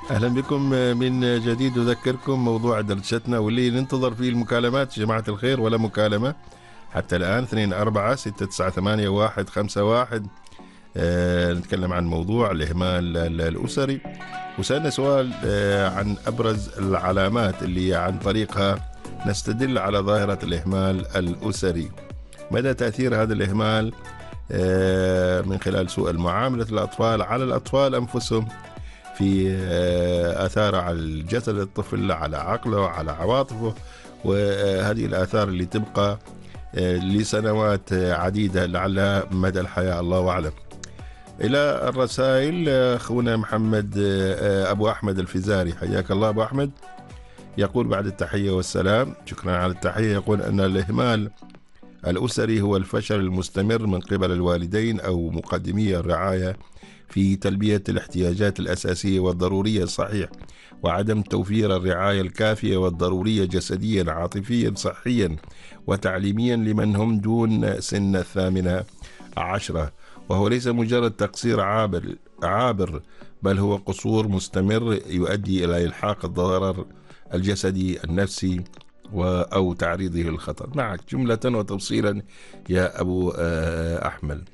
أهلا بكم من جديد. أذكركم موضوع دردشتنا واللي ننتظر فيه المكالمات جماعة الخير، ولا مكالمة حتى الآن 24 698 151. نتكلم عن موضوع الإهمال الأسري، وسألنا سؤال عن أبرز العلامات اللي عن طريقها نستدل على ظاهرة الإهمال الأسري. مدى تأثير هذا الإهمال من خلال سوء معاملة الأطفال على الأطفال أنفسهم، في آثار على الجسد الطفل، على عقله، على عواطفه، وهذه الآثار اللي تبقى لسنوات عديدة لعلها مدى الحياة، الله أعلم. إلى الرسائل أخونا محمد أبو أحمد الفزاري، حياك الله أبو أحمد. يقول بعد التحية والسلام، شكرا على التحية، يقول أن الإهمال الأسري هو الفشل المستمر من قبل الوالدين أو مقدمي الرعاية في تلبية الاحتياجات الأساسية والضرورية الصحيح، وعدم توفير الرعاية الكافية والضرورية جسديا، عاطفيا، صحيا وتعليميا لمن هم دون سن 18، وهو ليس مجرد تقصير عابر، بل هو قصور مستمر يؤدي إلى إلحاق الضرر الجسدي النفسي أو تعريضه للخطر. معك جملة وتفصيلا يا أبو أحمد.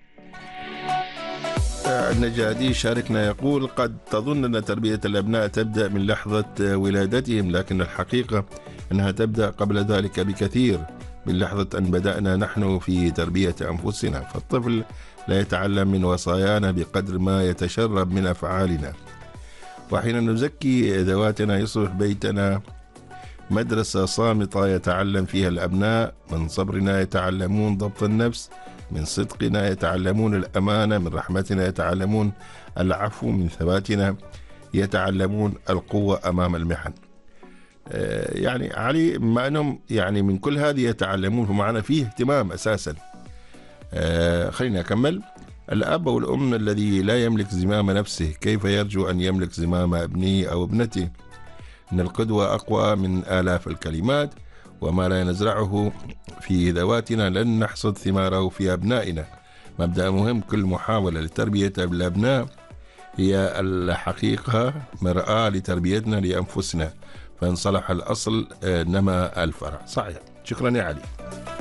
النجادي شاركنا يقول: قد تظن أن تربية الأبناء تبدأ من لحظة ولادتهم، لكن الحقيقة أنها تبدأ قبل ذلك بكثير، من لحظة أن بدأنا نحن في تربية أنفسنا. فالطفل لا يتعلم من وصايانا بقدر ما يتشرب من أفعالنا، وحين نزكي ذواتنا يصبح بيتنا مدرسة صامتة يتعلم فيها الأبناء. من صبرنا يتعلمون ضبط النفس، من صدقنا يتعلمون الأمانة، من رحمتنا يتعلمون العفو، من ثباتنا يتعلمون القوة أمام المحن. يعني علي، ما أنهم يعني من كل هذه يتعلمون، فمعنا فيه اهتمام أساسا. خلينا أكمل. الأب والأم الذي لا يملك زمام نفسه كيف يرجو أن يملك زمام ابنه أو ابنته؟ إن القدوة أقوى من آلاف الكلمات، وما لا نزرعه في ذواتنا لن نحصد ثماره في أبنائنا. مبدأ مهم، كل محاولة لتربية الأبناء هي الحقيقة مرآة لتربيتنا لأنفسنا، فإن صلح الأصل نما الفرع. صحيح. شكرا يا علي.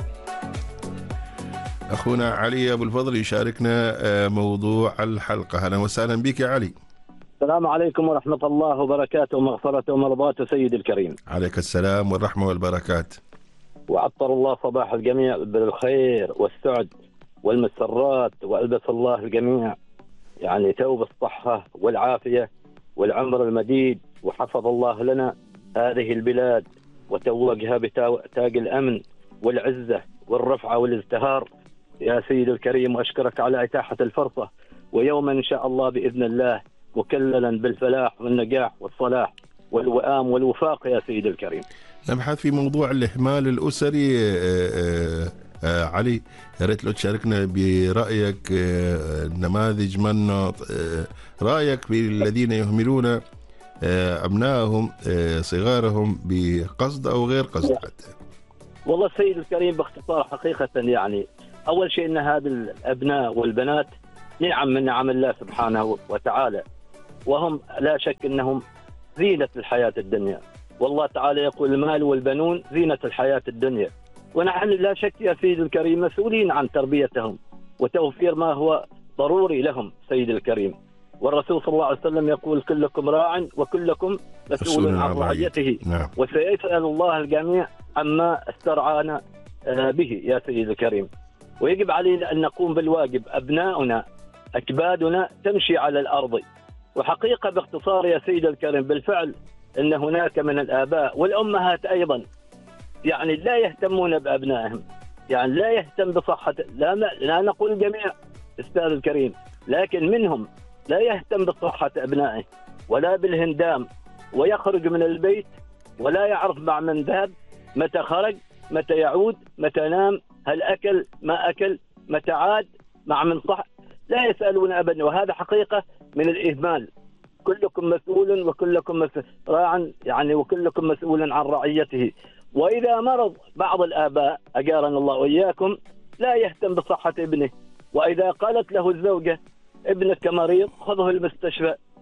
أخونا علي أبو الفضل يشاركنا موضوع الحلقة. أهلا وسهلا بك يا علي. السلام عليكم ورحمة الله وبركاته ومغفرته ومرضاته سيد الكريم. عليك السلام والرحمة والبركات. وعطر الله صباح الجميع بالخير والسعد والمسرات، وألبس الله الجميع يعني ثوب الصحة والعافية والعمر المديد، وحفظ الله لنا هذه البلاد وتوجها بتاج الأمن والعزة والرفعة والازدهار يا سيد الكريم. وأشكرك على إتاحة الفرصة، ويوما إن شاء الله بإذن الله مكللا بالفلاح والنجاح والصلاح والوئام والوفاق يا سيد الكريم. نبحث في موضوع الإهمال الأسري. علي، يا ريت لو تشاركنا برأيك، نماذج من رأيك في الذين يهملون أبنائهم صغارهم بقصد أو غير قصد حتى. والله سيد الكريم باختصار حقيقة، يعني أول شيء أن هذا الأبناء والبنات نعم من نعم الله سبحانه وتعالى، وهم لا شك أنهم زينة الحياة الدنيا، والله تعالى يقول المال والبنون زينة الحياة الدنيا، ونحن لا شك يا سيد الكريم مسؤولين عن تربيتهم وتوفير ما هو ضروري لهم سيد الكريم. والرسول صلى الله عليه وسلم يقول كلكم راع وكلكم مسؤول عن رعيته. نعم. وسيسأل الله الجميع عما استرعانا به يا سيد الكريم. ويجب علينا أن نقوم بالواجب. أبناؤنا أكبادنا تمشي على الأرض، وحقيقة باختصار يا سيد الكريم بالفعل أن هناك من الآباء والأمهات أيضا يعني لا يهتمون بأبنائهم، يعني لا يهتم بصحة، لا نقول الجميع أستاذ الكريم، لكن منهم لا يهتم بصحة أبنائه ولا بالهندام، ويخرج من البيت ولا يعرف مع من ذهب، متى خرج، متى يعود، متى نام، هل أكل ما أكل، متى عاد، مع من صح، لا يسألون أبدا. وهذا حقيقة من الإهمال. كلكم مسؤول وكلكم راع، يعني وكلكم مسؤول عن رعيته. وإذا مرض بعض الآباء أجارنا الله وإياكم لا يهتم بصحة ابنه، وإذا قالت له الزوجة ابنك مريض خذه المستشفى،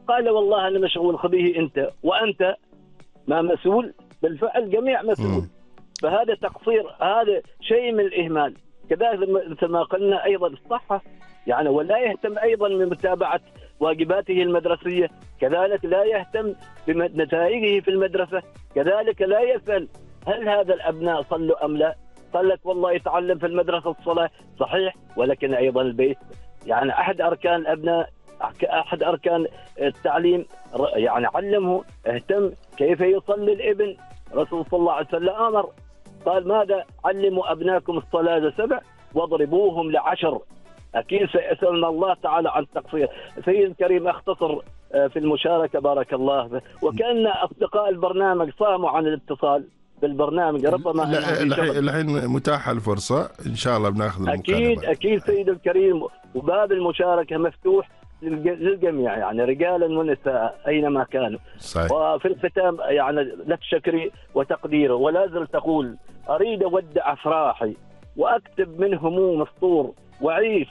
قال والله أنا مشغول، خذيه أنت، وأنت ما مسؤول بالفعل، جميع مسؤول. فهذا تقصير، هذا شيء من الإهمال. كذلك مثل ما قلنا أيضا الصحة، يعني ولا يهتم أيضا بمتابعة واجباته المدرسية، كذلك لا يهتم بنتائجه في المدرسة، كذلك لا يسأل هل هذا الأبناء صلوا أم لا. قال لك والله يتعلم في المدرسة الصلاة، صحيح، ولكن أيضا البيت يعني أحد أركان الأبناء، أحد أركان التعليم، يعني علمه، اهتم كيف يصلي الابن. رسول صلى الله عليه وسلم أمر، قال ماذا؟ علموا أبناكم الصلاة 7 واضربوهم ل10. أكيد سيسألنا الله تعالى عن التقصير. سيد الكريم أختصر في المشاركة، بارك الله، وكان أصدقاء البرنامج صاموا عن الاتصال بالبرنامج، ربما الحين متاحة الفرصة إن شاء الله بناخذ المكالمة. أكيد سيد الكريم، وباب المشاركة مفتوح للجميع، يعني رجالا ونساء أينما كانوا. صحيح. وفي الختام يعني لك شكري وتقديره، ولا زلت أقول أريد أودع أفراحي وأكتب من هموم السطور، وعيش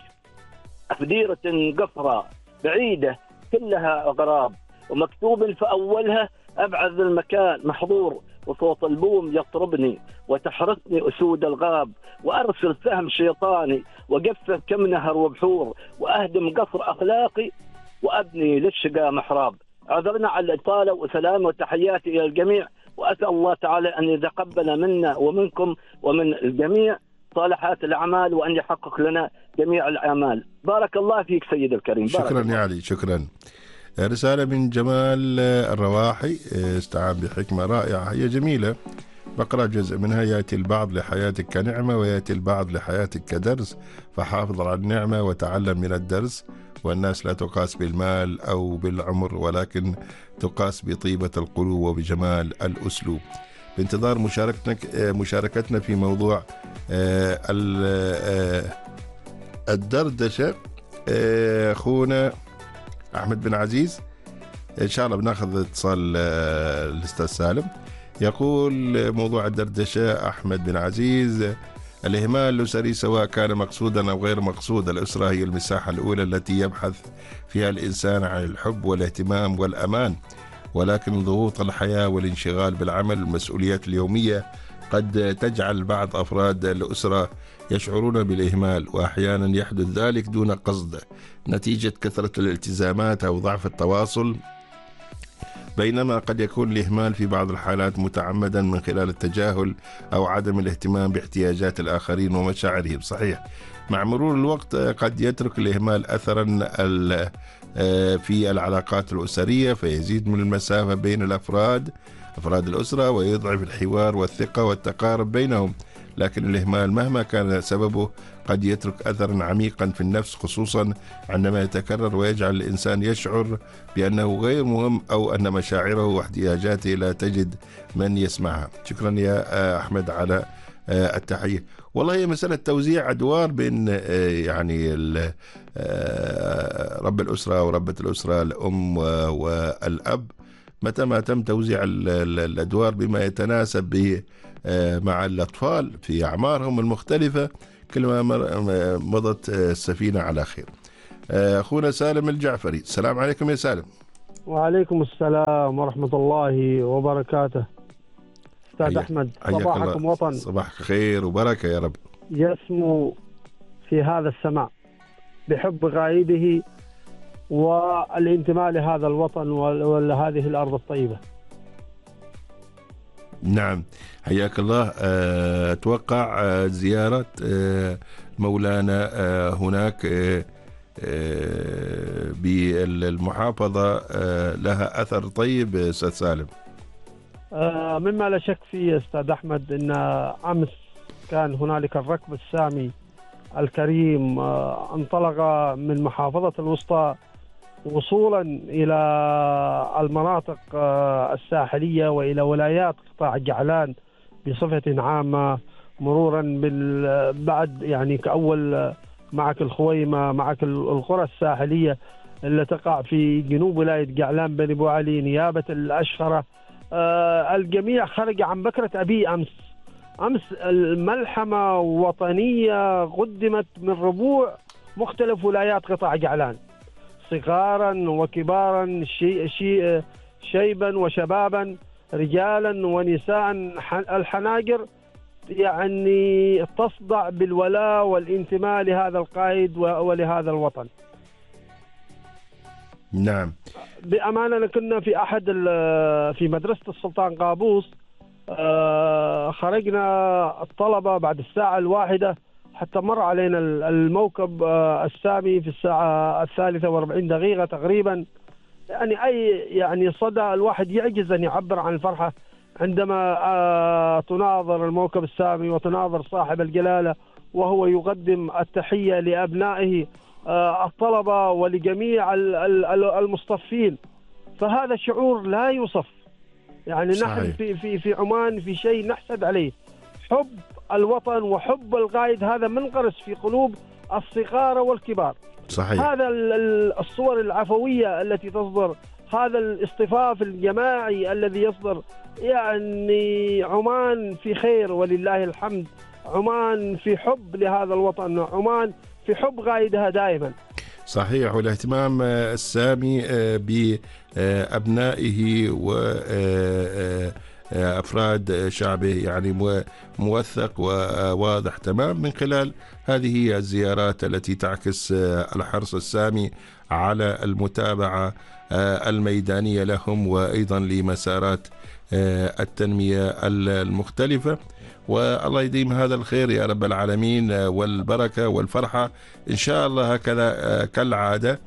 في ديرة قصرى بعيدة كلها أغراب، ومكتوب في أولها أبعد المكان محظور، وصوت البوم يطربني وتحرسني أسود الغاب، وأرسل سهم شيطاني وقفه كم نهر وبحور، وأهدم قصر أخلاقي وأبني للشقا محراب. عذرنا على الإطالة، وسلام وتحياتي إلى الجميع، وأسأل الله تعالى أن يتقبل منا ومنكم ومن الجميع صالحات الأعمال، وأن يحقق لنا جميع الأعمال. بارك الله فيك سيد الكريم. شكرا يا علي، شكرا. رسالة من جمال الرواحي، استعان بحكمة رائعة، هي جميلة، بقرأ جزء منها. يأتي البعض لحياتك كنعمة، ويأتي البعض لحياتك كدرس، فحافظ على النعمة وتعلم من الدرس. والناس لا تقاس بالمال أو بالعمر، ولكن تقاس بطيبة القلوب وبجمال الأسلوب. بانتظار مشاركتنا في موضوع الدردشة. أخونا أحمد بن عزيز، إن شاء الله بناخذ اتصال الأستاذ سالم. يقول موضوع الدردشة أحمد بن عزيز: الإهمال الأسري سواء كان مقصودا أو غير مقصود، الأسرة هي المساحة الأولى التي يبحث فيها الإنسان عن الحب والاهتمام والأمان، ولكن ضغوط الحياة والانشغال بالعمل والمسؤوليات اليومية قد تجعل بعض أفراد الأسرة يشعرون بالإهمال، وأحيانا يحدث ذلك دون قصد نتيجة كثرة الالتزامات أو ضعف التواصل، بينما قد يكون الإهمال في بعض الحالات متعمدا من خلال التجاهل أو عدم الاهتمام باحتياجات الآخرين ومشاعرهم. صحيح، مع مرور الوقت قد يترك الإهمال أثرا في العلاقات الأسرية، فيزيد من المسافة بين أفراد الأسرة، ويضعف الحوار والثقة والتقارب بينهم. لكن الإهمال مهما كان سببه قد يترك أثرا عميقا في النفس، خصوصا عندما يتكرر ويجعل الإنسان يشعر بأنه غير مهم، أو أن مشاعره واحتياجاته لا تجد من يسمعها. شكرا يا أحمد على التحية. والله هي مسألة توزيع أدوار بين يعني رب الأسرة وربة الأسرة، الأم والأب. متى ما تم توزيع الأدوار بما يتناسب به مع الأطفال في أعمارهم المختلفة، كلما مضت السفينة على خير. أخونا سالم الجعفري، السلام عليكم يا سالم. وعليكم السلام ورحمة الله وبركاته. أستاذ أحمد، صباحكم وطن. صباحك خير وبركة يا رب. يسمو في هذا السماء بحب غايده والانتماء لهذا الوطن ولهذه الأرض الطيبة. نعم، حياك الله. أتوقع زيارة مولانا هناك بالمحافظة لها أثر طيب أستاذ سالم. مما لا شك فيه أستاذ أحمد أن أمس كان هنالك الركب السامي الكريم انطلق من محافظة الوسطى وصولا إلى المناطق الساحلية وإلى ولايات قطاع جعلان بصفة عامة، مرورا بعد يعني كأول معك الخويمة، معك القرى الساحلية اللي تقع في جنوب ولاية جعلان، بني أبو علي، نيابة الأشهرة. الجميع خرج عن بكرة أبي أمس الملحمة وطنية قدمت من ربوع مختلف ولايات قطاع جعلان، صغارا وكبارا، شيبا وشبابا، رجالا ونساء، الحناجر يعني تصدع بالولاء والانتماء لهذا القائد ولهذا الوطن. نعم. بأمانة كنا في مدرسة السلطان قابوس، خرجنا الطلبة بعد الساعة 1 حتى مر علينا الموكب السامي في الساعة 43 تقريبا. يعني صدى الواحد يعجز أن يعبر عن الفرحة عندما تناظر الموكب السامي وتناظر صاحب الجلالة وهو يقدم التحية لأبنائه الطلبة ولجميع المصطفين. فهذا شعور لا يوصف. يعني صحيح. نحن في عمان في شيء نحسد عليه، حب الوطن وحب القائد، هذا منغرس في قلوب الصغار والكبار. صحيح. هذا الصور العفوية التي تصدر، هذا الاصطفاف الجماعي الذي يصدر، يعني عمان في خير ولله الحمد. عمان في حب لهذا الوطن، عمان في حب قائدها دائما. صحيح. والاهتمام السامي بأبنائه وأفراد شعبه يعني موثق وواضح تمام من خلال هذه الزيارات التي تعكس الحرص السامي على المتابعة الميدانية لهم وأيضا لمسارات التنمية المختلفة. والله يديم هذا الخير يا رب العالمين والبركة والفرحة إن شاء الله، هكذا كالعادة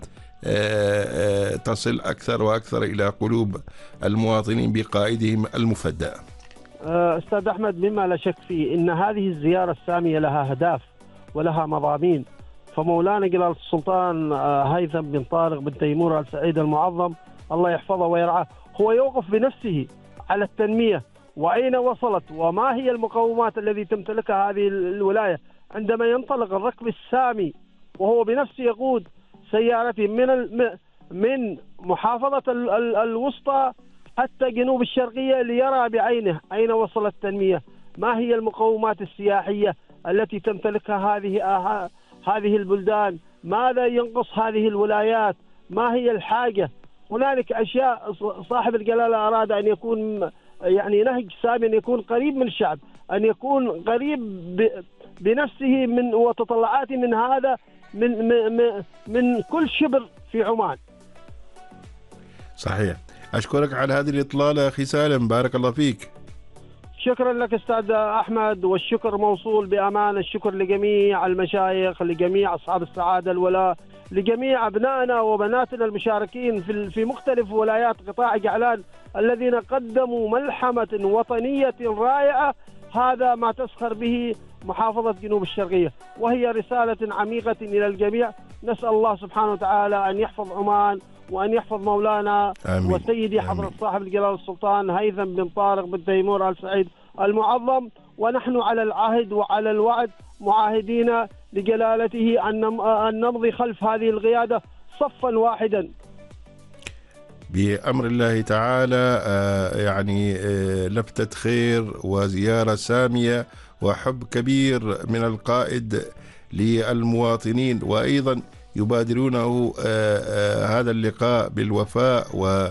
تصل أكثر وأكثر إلى قلوب المواطنين بقائدهم المفدى. أستاذ أحمد، مما لا شك فيه إن هذه الزيارة السامية لها أهداف ولها مضامين. فمولانا جلالة السلطان هيثم بن طارق بن تيمور آل سعيد المعظم الله يحفظه ويرعاه هو يوقف بنفسه على التنمية، وأين وصلت وما هي المقومات التي تمتلكها هذه الولاية. عندما ينطلق الركب السامي وهو بنفسه يقود سيارته من محافظة الوسطى حتى جنوب الشرقية ليرى بعينه أين وصلت التنمية، ما هي المقومات السياحية التي تمتلكها هذه البلدان، ماذا ينقص هذه الولايات، ما هي الحاجة. هنالك أشياء صاحب الجلالة أراد أن يكون يعني نهج سامي، أن يكون قريب من الشعب، أن يكون قريب بنفسه من وتطلعاته من هذا من كل شبر في عمان. صحيح. أشكرك على هذه الإطلالة أخي سالم، بارك الله فيك. شكرا لك أستاذ أحمد، والشكر موصول بأمانة. الشكر لجميع المشايخ، لجميع أصحاب السعادة الولاء، لجميع أبنائنا وبناتنا المشاركين في مختلف ولايات قطاع جعلان الذين قدموا ملحمة وطنية رائعة. هذا ما تسخر به محافظة جنوب الشرقية، وهي رسالة عميقة إلى الجميع. نسأل الله سبحانه وتعالى أن يحفظ عمان وأن يحفظ مولانا آمين. وسيدي حضرة صاحب الجلالة السلطان هيثم بن طارق بن تيمور آل سعيد المعظم. ونحن على العهد وعلى الوعد معاهدين لجلالته أن نمضي خلف هذه القيادة صفا واحدا بأمر الله تعالى. يعني لفتة خير وزيارة سامية وحب كبير من القائد للمواطنين، وأيضا يبادرونه هذا اللقاء بالوفاء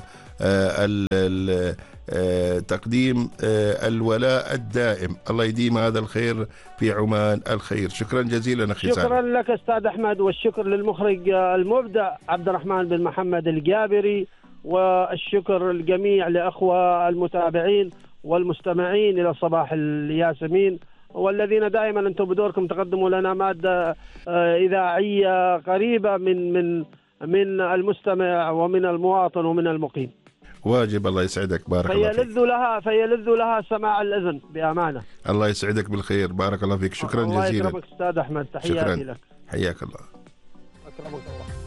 وتقديم الولاء الدائم. الله يديم هذا الخير في عمان الخير. شكرا جزيلا أخي سالم. شكرا لك أستاذ أحمد، والشكر للمخرج المبدع عبد الرحمن بن محمد الجابري، والشكر الجميع لأخوة المتابعين والمستمعين إلى صباح الياسمين، والذين دائما أنتم بدوركم تقدموا لنا مادة إذاعية قريبة من المستمع ومن المواطن ومن المقيم. واجب. الله يسعدك، بارك الله فيك. فيلذ لها سماع الأذن بأمانة. الله يسعدك بالخير، بارك الله فيك. شكرا جزيلا. الله يكرمك أستاذ أحمد، تحياتي لك. حياك الله. أكرمك الله.